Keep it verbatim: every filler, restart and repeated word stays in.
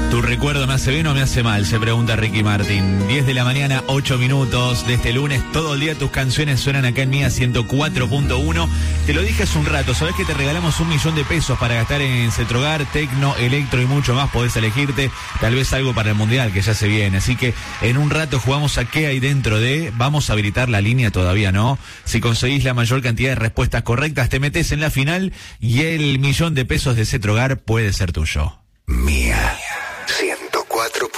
¿Tu recuerdo me hace bien o me hace mal? Se pregunta Ricky Martin. diez de la mañana, ocho minutos de este lunes. Todo el día tus canciones suenan acá en Mía ciento cuatro punto uno. Te lo dije hace un rato. ¿Sabés que te regalamos un millón de pesos para gastar en Cetrogar, Tecno, Electro y mucho más? Podés elegirte tal vez algo para el Mundial que ya se viene. Así que en un rato jugamos a qué hay dentro de... Vamos a habilitar la línea, todavía no. Si conseguís la mayor cantidad de respuestas correctas, te metés en la final y el millón de pesos de Cetrogar puede ser tuyo. Mía ciento cuatro.